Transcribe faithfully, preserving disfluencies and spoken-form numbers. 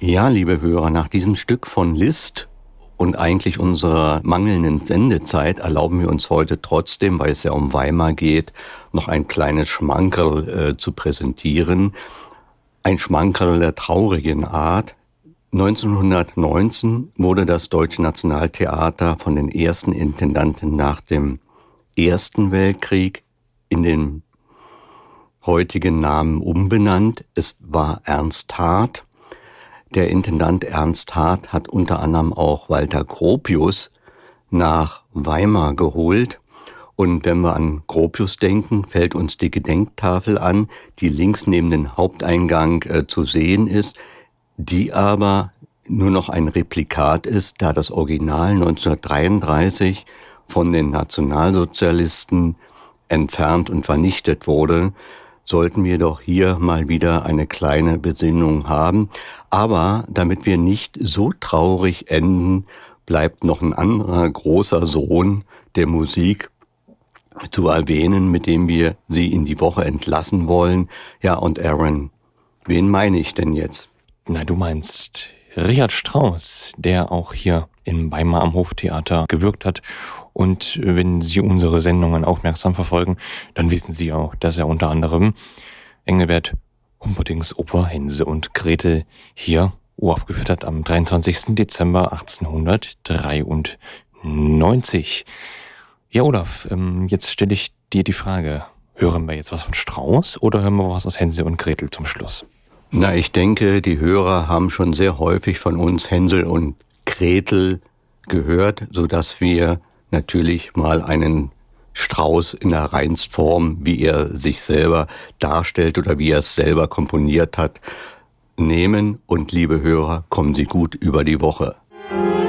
Ja, liebe Hörer, nach diesem Stück von Liszt und eigentlich unserer mangelnden Sendezeit erlauben wir uns heute trotzdem, weil es ja um Weimar geht, noch ein kleines Schmankerl äh, zu präsentieren. Ein Schmankerl der traurigen Art. neunzehnhundertneunzehn wurde das Deutsche Nationaltheater von den ersten Intendanten nach dem Ersten Weltkrieg in den heutigen Namen umbenannt. Es war Ernst Hardt. Der Intendant Ernst Hardt hat unter anderem auch Walter Gropius nach Weimar geholt. Und wenn wir an Gropius denken, fällt uns die Gedenktafel an, die links neben dem Haupteingang äh, zu sehen ist, die aber nur noch ein Replikat ist, da das Original neunzehnhundertdreiunddreißig von den Nationalsozialisten entfernt und vernichtet wurde. Sollten wir doch hier mal wieder eine kleine Besinnung haben. Aber damit wir nicht so traurig enden, bleibt noch ein anderer großer Sohn der Musik zu erwähnen, mit dem wir Sie in die Woche entlassen wollen. Ja, und Aaron, wen meine ich denn jetzt? Na, du meinst Richard Strauss, der auch hier in Weimar am Hoftheater gewirkt hat. Und wenn Sie unsere Sendungen aufmerksam verfolgen, dann wissen Sie auch, dass er unter anderem Engelbert Humperdincks Oper Hänsel und Gretel hier uraufgeführt hat am dreiundzwanzigsten Dezember achtzehnhundertdreiundneunzig. Ja, Olaf, jetzt stelle ich dir die Frage, hören wir jetzt was von Strauss oder hören wir was aus Hänsel und Gretel zum Schluss? Na, ich denke, die Hörer haben schon sehr häufig von uns Hänsel und Gretel gehört, sodass wir natürlich mal einen Strauss in der Reinstform, wie er sich selber darstellt oder wie er es selber komponiert hat, nehmen. Und liebe Hörer, kommen Sie gut über die Woche.